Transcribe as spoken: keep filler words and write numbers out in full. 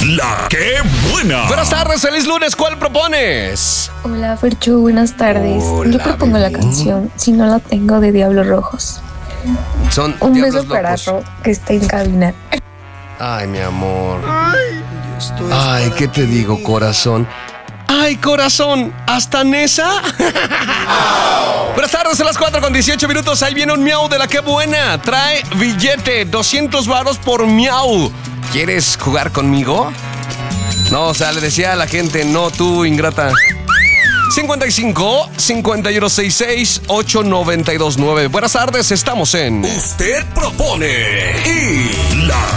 La que buena. Buenas tardes, feliz lunes. ¿Cuál propones? Hola, Ferchu, buenas tardes. Hola, Yo propongo bebé. la canción Si no la tengo de Diablos Rojos. Son Un Diablos beso para Locos. Ro, que está en cabina. Ay, mi amor. Ay, ¿qué te digo, corazón? Ay, corazón, ¿hasta Nesa? Buenas tardes, a las cuatro con dieciocho minutos. Ahí viene un miau de la que buena. Trae billete, doscientos varos por miau. ¿Quieres jugar conmigo? No, o sea, le decía a la gente, no, tú, ingrata. cincuenta y cinco, cincuenta y uno sesenta y seis, ocho noventa y dos nueve. Buenas tardes, estamos en... Usted propone y la